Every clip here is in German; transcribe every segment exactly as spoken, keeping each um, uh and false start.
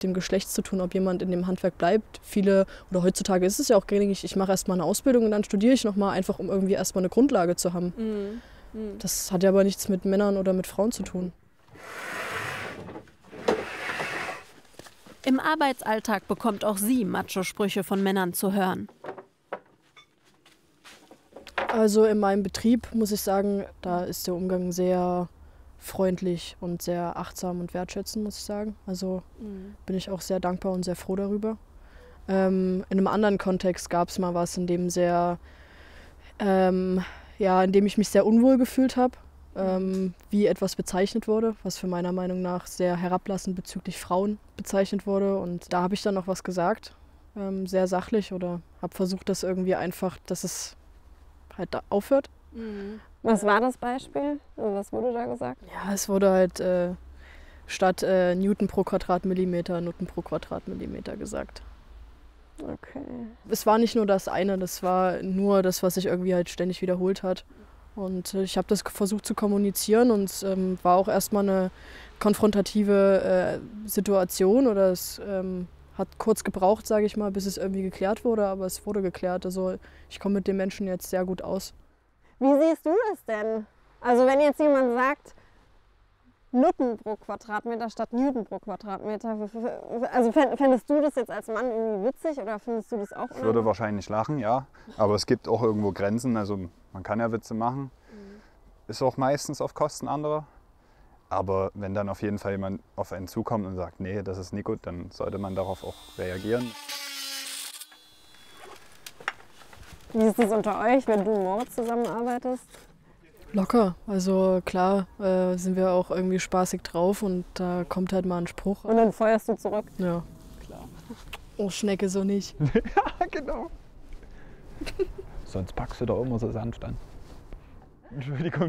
dem Geschlecht zu tun, ob jemand in dem Handwerk bleibt. Viele, oder heutzutage ist es ja auch gängig, ich mache erstmal eine Ausbildung und dann studiere ich nochmal, einfach um irgendwie erstmal eine Grundlage zu haben. Mhm. Mhm. Das hat ja aber nichts mit Männern oder mit Frauen zu tun. Im Arbeitsalltag bekommt auch sie Macho-Sprüche von Männern zu hören. Also in meinem Betrieb muss ich sagen, da ist der Umgang sehr freundlich und sehr achtsam und wertschätzend, muss ich sagen. Also mhm. bin ich auch sehr dankbar und sehr froh darüber. Ähm, in einem anderen Kontext gab es mal was, in dem sehr, ähm, ja, in dem ich mich sehr unwohl gefühlt habe, ähm, wie etwas bezeichnet wurde, was für meiner Meinung nach sehr herablassend bezüglich Frauen bezeichnet wurde. Und da habe ich dann noch was gesagt, ähm, sehr sachlich, oder habe versucht, das irgendwie einfach, dass es halt da aufhört. Mhm. Was war das Beispiel? Also was wurde da gesagt? Ja, es wurde halt äh, statt äh, Newton pro Quadratmillimeter Newton pro Quadratmillimeter gesagt. Okay. Es war nicht nur das eine, das war nur das, was sich irgendwie halt ständig wiederholt hat. Und äh, ich habe das versucht zu kommunizieren und es ähm, war auch erstmal eine konfrontative äh, Situation, oder es ähm, hat kurz gebraucht, sage ich mal, bis es irgendwie geklärt wurde, aber es wurde geklärt. Also ich komme mit den Menschen jetzt sehr gut aus. Wie siehst du das denn? Also wenn jetzt jemand sagt, Newton pro Quadratmeter statt Newton pro Quadratmeter, also fändest du das jetzt als Mann irgendwie witzig oder findest du das auch? Ich würde wahrscheinlich lachen, ja. Aber es gibt auch irgendwo Grenzen. Also man kann ja Witze machen. Mhm. Ist auch meistens auf Kosten anderer. Aber wenn dann auf jeden Fall jemand auf einen zukommt und sagt, nee, das ist nicht gut, dann sollte man darauf auch reagieren. Wie ist es unter euch, wenn du und Moritz zusammenarbeitest? Locker. Also klar äh, sind wir auch irgendwie spaßig drauf und da kommt halt mal ein Spruch. Und dann feuerst du zurück? Ja. Klar. Oh, Schnecke, so nicht. Ja, genau. Sonst packst du da immer so sanft an. Entschuldigung.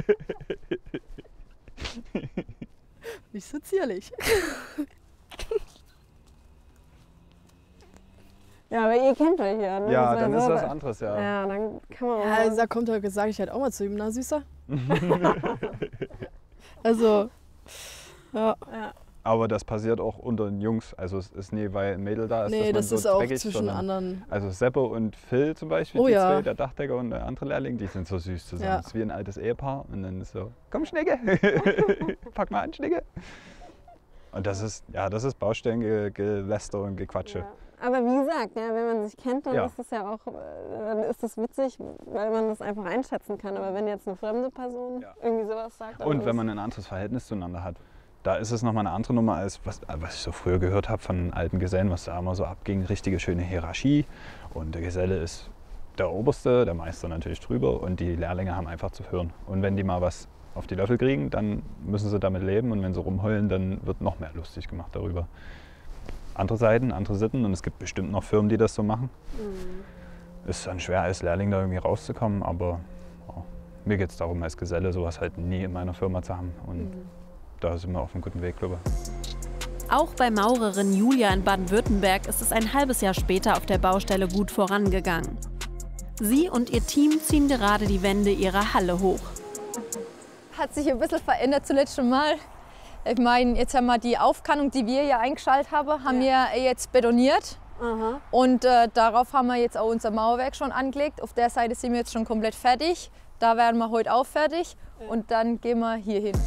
Nicht so zierlich. Ja, aber ihr kennt euch ja, ne? Ja, das dann so, ist was anderes, ja. Ja, dann kann man auch. Ja, also da kommt er, sage ich halt auch mal zu ihm, na Süßer. Also, ja. ja. Aber das passiert auch unter den Jungs. Also es ist nie, weil ein Mädel da ist, nee, dass man das so ist auch dreckig, zwischen anderen. Also Seppe und Phil zum Beispiel, oh, die ja. zwei, der Dachdecker und der andere Lehrling, die sind so süß zusammen. Ja. Das ist wie ein altes Ehepaar und dann ist so, komm Schnecke, pack mal an Schnecke. Und das ist, ja, das ist Baustellengeläster und Gequatsche. Ja. Aber wie gesagt, ja, wenn man sich kennt, dann ja. ist das ja auch, dann ist das witzig, weil man das einfach einschätzen kann. Aber wenn jetzt eine fremde Person ja. irgendwie sowas sagt. Und wenn man ein anderes Verhältnis zueinander hat, da ist es nochmal eine andere Nummer, als was, was ich so früher gehört habe von alten Gesellen, was da immer so abging. Richtige schöne Hierarchie. Und der Geselle ist der Oberste, der Meister natürlich drüber. Und die Lehrlinge haben einfach zu hören. Und wenn die mal was auf die Löffel kriegen, dann müssen sie damit leben. Und wenn sie rumheulen, dann wird noch mehr lustig gemacht darüber. Andere Seiten, andere Sitten. Und es gibt bestimmt noch Firmen, die das so machen. Mhm. Ist dann schwer, als Lehrling da irgendwie rauszukommen. Aber oh, mir geht es darum, als Geselle sowas halt nie in meiner Firma zu haben. Und mhm. da sind wir auf einem guten Weg, glaube ich. Auch bei Maurerin Julia in Baden-Württemberg ist es ein halbes Jahr später auf der Baustelle gut vorangegangen. Sie und ihr Team ziehen gerade die Wände ihrer Halle hoch. Hat sich ein bisschen verändert zuletzt schon mal. Ich meine, jetzt haben wir die Aufkannung, die wir hier eingeschaltet haben, haben ja. wir jetzt betoniert. Aha. Und äh, darauf haben wir jetzt auch unser Mauerwerk schon angelegt. Auf der Seite sind wir jetzt schon komplett fertig. Da werden wir heute auch fertig. Ja. Und dann gehen wir hier hin.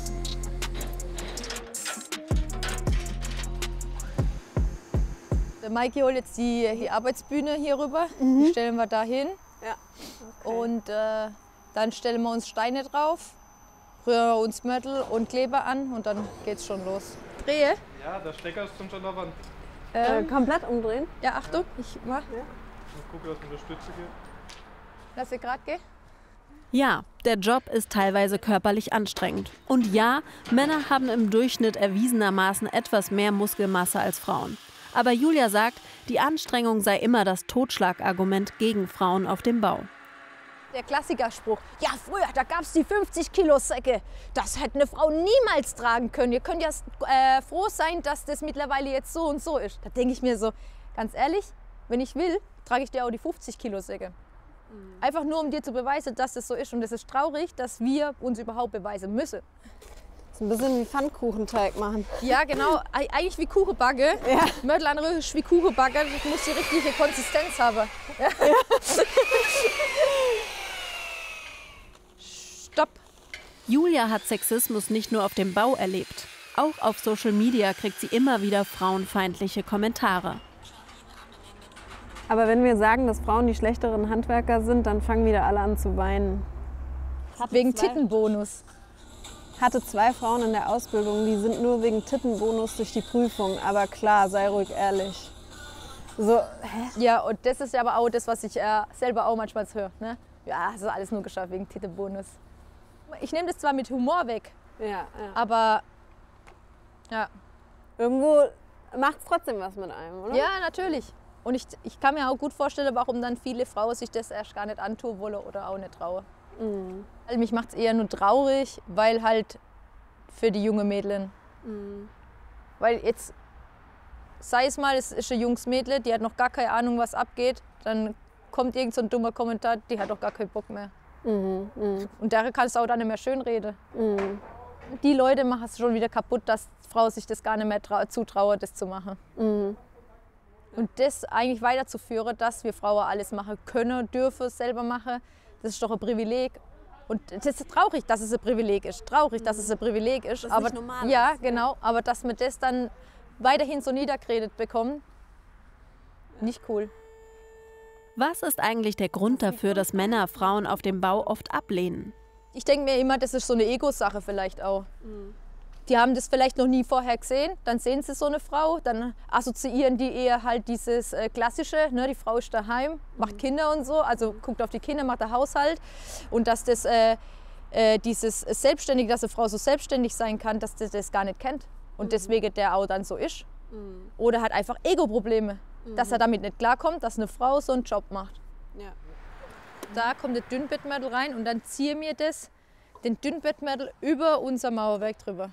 Der Maiki holt jetzt die, die Arbeitsbühne hier rüber. Mhm. Die stellen wir da hin. Ja. Okay. Und äh, dann stellen wir uns Steine drauf. Rühren wir uns Mörtel und Kleber an und dann geht's schon los. Drehe? Ja, der Stecker ist schon an der Wand. Ähm, äh, komplett umdrehen? Ja, Achtung, ich mach. Ja. Ich gucke, dass mit der Stütze geht. Lass ich gerade gehen. Ja, der Job ist teilweise körperlich anstrengend. Und ja, Männer haben im Durchschnitt erwiesenermaßen etwas mehr Muskelmasse als Frauen. Aber Julia sagt, die Anstrengung sei immer das Totschlagargument gegen Frauen auf dem Bau. Der Klassikerspruch, ja früher, da gab es die fünfzig Kilo Säcke. Das hätte eine Frau niemals tragen können. Ihr könnt ja äh, froh sein, dass das mittlerweile jetzt so und so ist. Da denke ich mir so, ganz ehrlich, wenn ich will, trage ich dir auch die fünfzig Kilo Säcke. Mhm. Einfach nur, um dir zu beweisen, dass das so ist. Und es ist traurig, dass wir uns überhaupt beweisen müssen. So ein bisschen wie Pfannkuchenteig machen. Ja, genau. Eig eigentlich wie Kuchen backen. Ja. Mörtel an Röhrisch wie Kuchen backen. Das muss die richtige Konsistenz haben. Ja. Ja. Stopp. Julia hat Sexismus nicht nur auf dem Bau erlebt. Auch auf Social Media kriegt sie immer wieder frauenfeindliche Kommentare. Aber wenn wir sagen, dass Frauen die schlechteren Handwerker sind, dann fangen wieder alle an zu weinen. Hatte wegen zwei, Tittenbonus. Hatte zwei Frauen in der Ausbildung, die sind nur wegen Tittenbonus durch die Prüfung. Aber klar, sei ruhig ehrlich. So, hä? Ja, und das ist ja aber auch das, was ich äh, selber auch manchmal höre. Ne? Ja, das ist alles nur geschafft wegen Tittenbonus. Ich nehme das zwar mit Humor weg, ja, ja. aber ja. Irgendwo macht es trotzdem was mit einem, oder? Ja, natürlich. Und ich, ich kann mir auch gut vorstellen, warum dann viele Frauen sich das erst gar nicht antun wollen oder auch nicht trauen. Mhm. Also mich macht es eher nur traurig, weil halt für die junge Mädchen. Mhm. Weil jetzt, sei es mal, es ist ein junges Mädchen, die hat noch gar keine Ahnung, was abgeht, dann kommt irgend so ein dummer Kommentar, die hat doch gar keinen Bock mehr. Mhm. Mhm. Und daher kannst du auch dann nicht mehr schönreden. Mhm. Die Leute machen es schon wieder kaputt, dass die Frau sich das gar nicht mehr zutraut, das zu machen. Mhm. Und das eigentlich weiterzuführen, dass wir Frauen alles machen können, dürfen, selber machen, das ist doch ein Privileg. Und das ist traurig, dass es ein Privileg ist. Traurig, dass es ein Privileg ist. Das aber nicht normal ja, ist. genau. Aber dass wir das dann weiterhin so niedergeredet bekommen, nicht cool. Was ist eigentlich der Grund dafür, dass Männer Frauen auf dem Bau oft ablehnen? Ich denke mir immer, das ist so eine Ego-Sache vielleicht auch. Mhm. Die haben das vielleicht noch nie vorher gesehen, dann sehen sie so eine Frau, dann assoziieren die eher halt dieses äh, Klassische, ne? Die Frau ist daheim, macht mhm. Kinder und so, also guckt auf die Kinder, macht der Haushalt. Und dass das, äh, äh, dieses Selbstständige, dass eine Frau so selbstständig sein kann, dass sie das gar nicht kennt. Und mhm. deswegen der auch dann so ist. Mhm. Oder hat einfach Ego-Probleme, mhm. dass er damit nicht klarkommt, dass eine Frau so einen Job macht. Ja. Da kommt der Dünnbettmörtel rein und dann ziehe mir das, den Dünnbettmörtel über unser Mauerwerk drüber.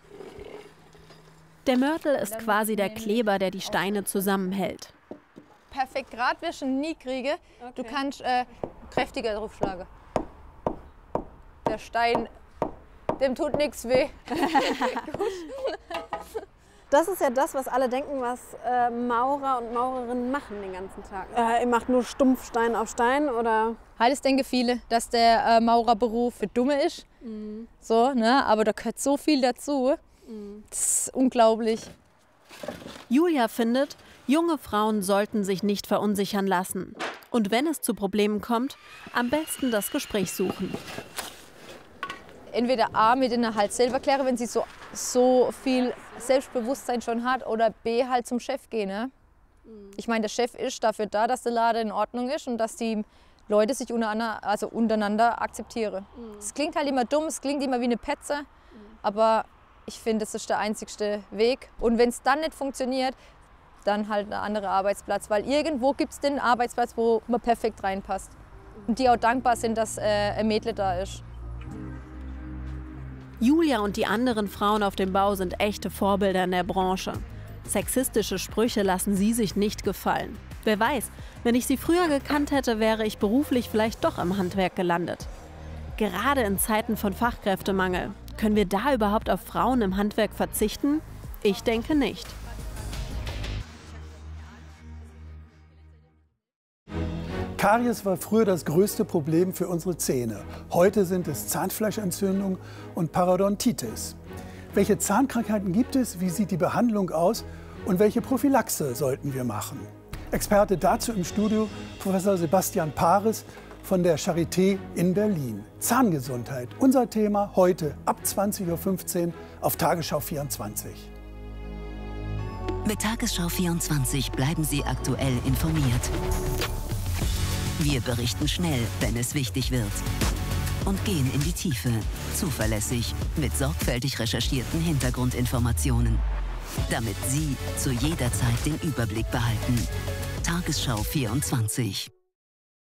Der Mörtel ist quasi der Kleber, der die Steine zusammenhält. Perfekt Gradwischen nie kriege. Okay. Du kannst äh, kräftiger draufschlagen. Der Stein, dem tut nichts weh. Das ist ja das, was alle denken, was äh, Maurer und Maurerinnen machen den ganzen Tag. Äh, ihr macht nur stumpf Stein auf Stein, oder? Halt, das denken viele, dass der äh, Maurerberuf für Dumme ist. Mhm. So, ne? Aber da gehört so viel dazu. Mhm. Das ist unglaublich. Julia findet, junge Frauen sollten sich nicht verunsichern lassen. Und wenn es zu Problemen kommt, am besten das Gespräch suchen. Entweder A, mit ihnen halt selber klären, wenn sie so, so viel Selbstbewusstsein schon hat, oder B, halt zum Chef gehen. Ne? Mhm. Ich meine, der Chef ist dafür da, dass der Laden in Ordnung ist und dass die Leute sich untereinander, also untereinander akzeptieren. Es mhm. klingt halt immer dumm, es klingt immer wie eine Petze, mhm. aber ich finde, das ist der einzigste Weg. Und wenn es dann nicht funktioniert, dann halt ein anderer Arbeitsplatz, weil irgendwo gibt es den Arbeitsplatz, wo man perfekt reinpasst. Und die auch dankbar sind, dass äh, ein Mädchen da ist. Julia und die anderen Frauen auf dem Bau sind echte Vorbilder in der Branche. Sexistische Sprüche lassen sie sich nicht gefallen. Wer weiß, wenn ich sie früher gekannt hätte, wäre ich beruflich vielleicht doch im Handwerk gelandet. Gerade in Zeiten von Fachkräftemangel. Können wir da überhaupt auf Frauen im Handwerk verzichten? Ich denke nicht. Karies war früher das größte Problem für unsere Zähne. Heute sind es Zahnfleischentzündung und Parodontitis. Welche Zahnkrankheiten gibt es, wie sieht die Behandlung aus und welche Prophylaxe sollten wir machen? Experte dazu im Studio Professor Sebastian Paris von der Charité in Berlin. Zahngesundheit, unser Thema heute ab zwanzig Uhr fünfzehn auf Tagesschau vierundzwanzig. Mit Tagesschau vierundzwanzig bleiben Sie aktuell informiert. Wir berichten schnell, wenn es wichtig wird. Und gehen in die Tiefe, zuverlässig, mit sorgfältig recherchierten Hintergrundinformationen. Damit Sie zu jeder Zeit den Überblick behalten. Tagesschau vierundzwanzig.